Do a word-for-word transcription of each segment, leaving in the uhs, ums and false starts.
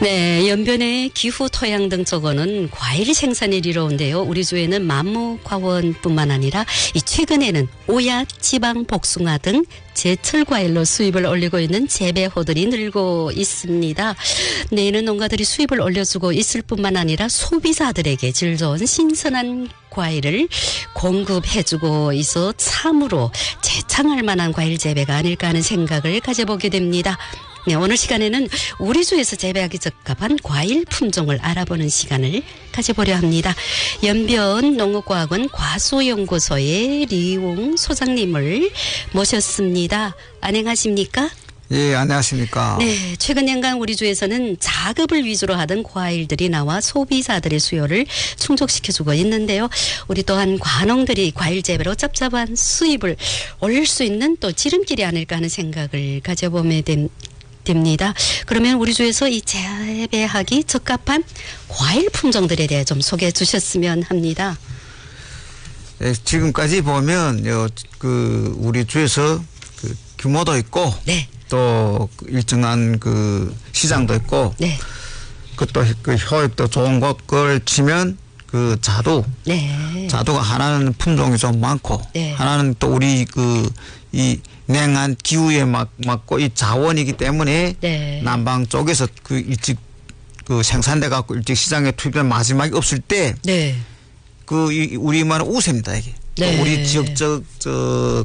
네, 연변의 기후, 토양 등 저거는 과일 생산을 이루는데요. 우리 주에는 만무과원뿐만 아니라 이 최근에는 오야, 지방, 복숭아 등 제철 과일로 수입을 올리고 있는 재배호들이 늘고 있습니다. 네, 이는 농가들이 수입을 올려주고 있을 뿐만 아니라 소비자들에게 질 좋은 신선한 과일을 공급해주고 있어 참으로 재창할 만한 과일 재배가 아닐까 하는 생각을 가져보게 됩니다. 네, 오늘 시간에는 우리 주에서 재배하기 적합한 과일 품종을 알아보는 시간을 가져보려 합니다. 연변 농업과학원 과수연구소의 리웅 소장님을 모셨습니다. 안녕하십니까? 예, 안녕하십니까? 네, 최근 년간 우리 주에서는 자급을 위주로 하던 과일들이 나와 소비자들의 수요를 충족시켜주고 있는데요. 우리 또한 과농들이 과일 재배로 짭짭한 수입을 올릴 수 있는 또 지름길이 아닐까 하는 생각을 가져보게 된 됩니다. 그러면 우리 주에서 이 재배하기 적합한 과일 품종들에 대해 좀 소개해 주셨으면 합니다. 네, 지금까지 보면 요, 그 우리 주에서 그 규모도 있고 네. 또 일정한 그 시장도 있고 네. 그것도 그 효익도 좋은 것을 치면 그 자두 네. 자두가 하나는 품종이 좀 많고 네. 하나는 또 우리 그 이 냉한 기후에 막 맞고 이 자원이기 때문에 네. 남방 쪽에서 그 일찍 그 생산돼 갖고 일찍 시장에 투입된 마지막이 없을 때 네. 그 우리만은 우세입니다 이게. 네. 우리 지역적 저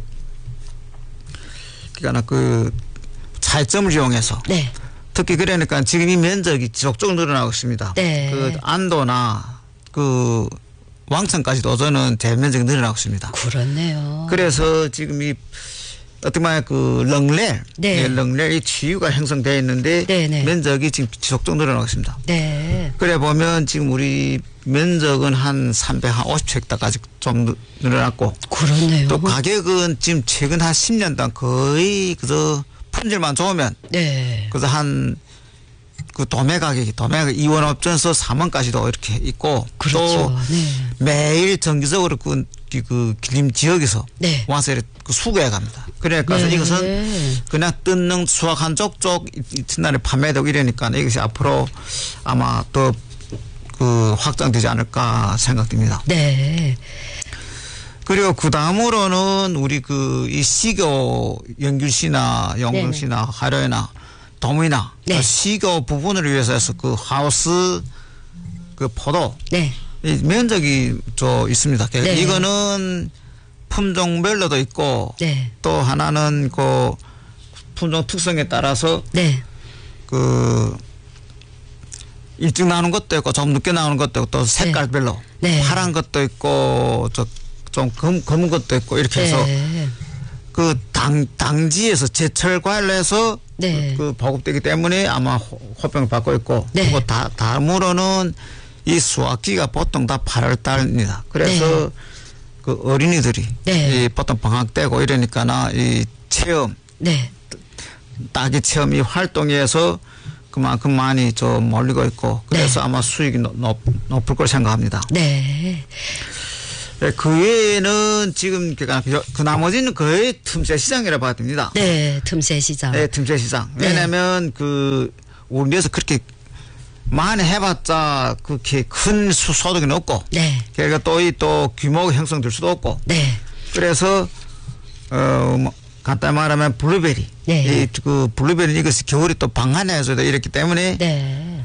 그러니까 그 차이점을 이용해서 네. 특히 그러니까 지금 이 면적이 지속적으로 늘어나고 있습니다. 네. 그 안도나 그 왕천까지도 저는 대면적이 늘어나고 있습니다. 그렇네요. 그래서 지금 이 어떻게 말하면 그 렁렐, 네. 네, 렁렐이 치유가 형성되어 있는데 네, 네. 면적이 지금 지속적으로 늘어나고 있습니다. 네. 그래 보면 지금 우리 면적은 한 삼백오십 헥타까지 좀 늘어났고 그렇네요. 또 가격은 지금 최근 한 십 년 동안 거의 그저 품질만 좋으면 네. 그래서 한 그 도매 가격이 도매 가격 이 원 업전서 삼 원까지도 이렇게 있고 그렇죠. 또 네. 매일 정기적으로 그, 그 길림 지역에서 네. 와서 그 수거해 갑니다. 그러니까 네. 이것은 그냥 뜯는 수확 한 쪽쪽 이튿날에 판매되고 이러니까 이것이 앞으로 아마 또 그 확장되지 않을까 생각됩니다. 네. 그리고 그 다음으로는 우리 그 이 시교 연귤시나 영광시나 하려나 도미나 네. 그 시교 부분을 위해서 해서 그 하우스 그 포도 네. 이 면적이 저 있습니다. 네. 이거는 품종별로도 있고 네. 또 하나는 그 품종 특성에 따라서 네. 그 일찍 나오는 것도 있고 좀 늦게 나오는 것도 있고 또 색깔별로 네. 파란 것도 있고 저 좀 검은 것도 있고 이렇게 해서 네. 그 당 당지에서 제철 과일로 해서 네. 그, 그 보급되기 때문에 아마 호평을 받고 있고 네. 그리고 다 다음으로는 이 수확기가 보통 다 팔월 달입니다. 그래서 네. 그 어린이들이 네. 이 보통 방학 때고 이러니까나 이 체험 네. 따기 체험이 활동에서 그만큼 많이 좀 몰리고 있고 그래서 네. 아마 수익이 높, 높을 걸 생각합니다. 네. 그 외에는 지금 그 나머지는 거의 틈새 시장이라 봐야 됩니다. 네. 틈새 시장. 네, 틈새 시장. 네. 왜냐하면 그 우리에서 그렇게 많이 해봤자 그렇게 큰 수- 소득이 없고, 네. 그러니까 또 이 또 규모가 형성될 수도 없고, 네. 그래서 어 뭐 간단히 말하면 블루베리, 네. 이 그 블루베리 이것이 겨울에 또 방한해서도 이렇기 때문에 네.